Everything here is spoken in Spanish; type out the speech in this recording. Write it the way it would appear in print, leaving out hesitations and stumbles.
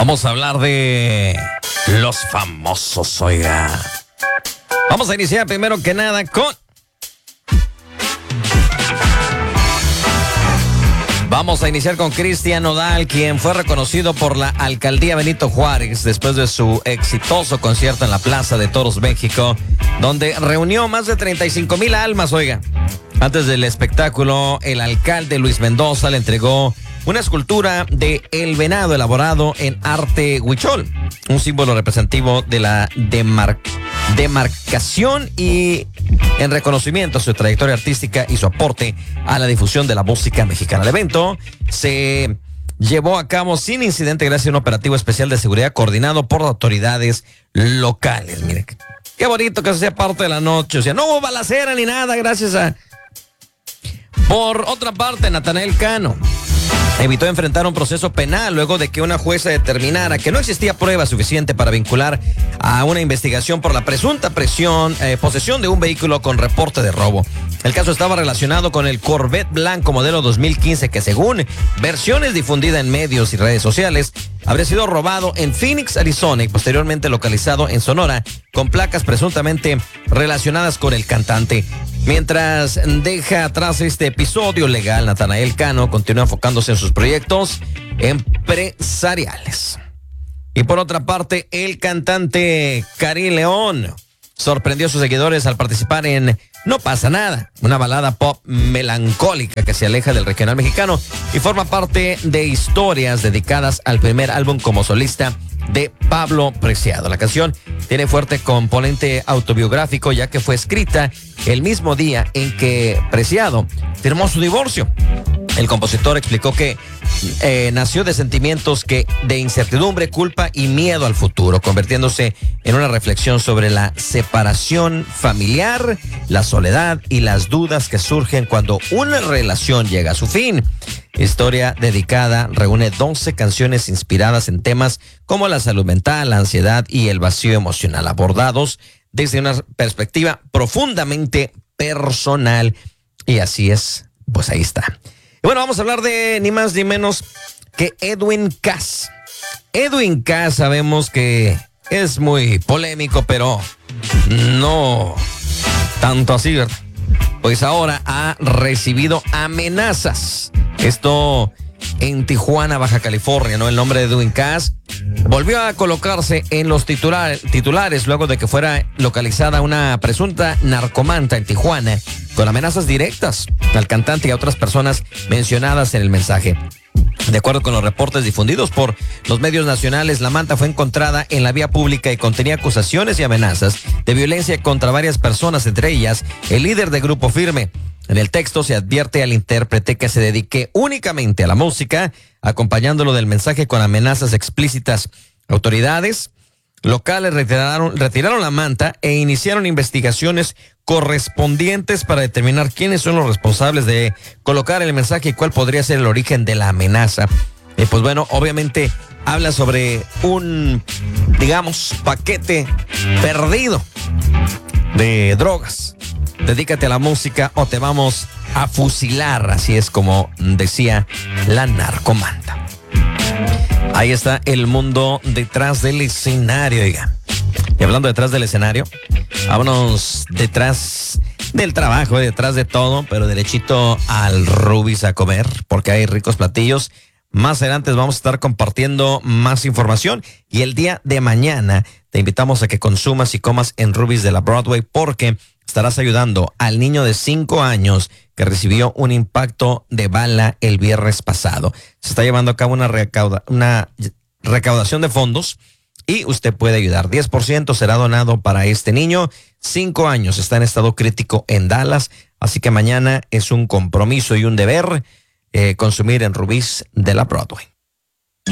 Vamos a hablar de los famosos, oiga. Vamos a iniciar primero que nada con... Vamos a iniciar con Cristian Nodal, quien fue reconocido por la alcaldía Benito Juárez después de su exitoso concierto en la Plaza de Toros, México, donde reunió más de 35,000 almas, oiga. Antes del espectáculo, el alcalde Luis Mendoza le entregó una escultura de El Venado elaborado en arte huichol, un símbolo representativo de la demarcación y en reconocimiento a su trayectoria artística y su aporte a la difusión de la música mexicana. El evento se llevó a cabo sin incidente gracias a un operativo especial de seguridad coordinado por autoridades locales. Mire, qué bonito que sea parte de la noche. O sea, no hubo balacera ni nada gracias a... Por otra parte, Natanael Cano evitó enfrentar un proceso penal luego de que una jueza determinara que no existía prueba suficiente para vincular a una investigación por la presunta posesión de un vehículo con reporte de robo. El caso estaba relacionado con el Corvette blanco modelo 2015 que, según versiones difundidas en medios y redes sociales, habría sido robado en Phoenix, Arizona y posteriormente localizado en Sonora con placas presuntamente relacionadas con el cantante. Mientras deja atrás este episodio legal, Natanael Cano continúa enfocándose en sus proyectos empresariales. Y por otra parte, el cantante Karim León sorprendió a sus seguidores al participar en No Pasa Nada, una balada pop melancólica que se aleja del regional mexicano y forma parte de historias dedicadas al primer álbum como solista de Pablo Preciado. La canción tiene fuerte componente autobiográfico, ya que fue escrita el mismo día en que Preciado firmó su divorcio. El compositor explicó que nació de sentimientos de incertidumbre, culpa y miedo al futuro, convirtiéndose en una reflexión sobre la separación familiar, la soledad y las dudas que surgen cuando una relación llega a su fin. Historia dedicada reúne 12 canciones inspiradas en temas como la salud mental, la ansiedad y el vacío emocional, abordados desde una perspectiva profundamente personal. Y así es, pues ahí está. Y bueno, vamos a hablar de ni más ni menos que Edwin Cass. Edwin Cass sabemos que es muy polémico, pero no tanto así, ¿verdad? Pues ahora ha recibido amenazas. Esto en Tijuana, Baja California, ¿no? El nombre de Edwin Cass volvió a colocarse en los titulares luego de que fuera localizada una presunta narcomanta en Tijuana con amenazas directas al cantante y a otras personas mencionadas en el mensaje. De acuerdo con los reportes difundidos por los medios nacionales, la manta fue encontrada en la vía pública y contenía acusaciones y amenazas de violencia contra varias personas, entre ellas el líder de Grupo Firme. En el texto se advierte al intérprete que se dedique únicamente a la música, acompañándolo del mensaje con amenazas explícitas. Autoridades locales retiraron la manta e iniciaron investigaciones correspondientes para determinar quiénes son los responsables de colocar el mensaje y cuál podría ser el origen de la amenaza. Pues bueno, obviamente habla sobre un, digamos, paquete perdido de drogas. Dedícate a la música o te vamos a fusilar, así es como decía la narcomanta. Ahí está el mundo detrás del escenario, oiga. Y hablando detrás del escenario, vámonos detrás del trabajo, detrás de todo, pero derechito al Rubis a comer, porque hay ricos platillos. Más adelante vamos a estar compartiendo más información y el día de mañana te invitamos a que consumas y comas en Rubis de la Broadway, porque estarás ayudando al niño de 5 años que recibió un impacto de bala el viernes pasado. Se está llevando a cabo una recaudación de fondos y usted puede ayudar. 10% será donado para este niño. 5 años, está en estado crítico en Dallas, así que mañana es un compromiso y un deber consumir en Rubis de la Broadway.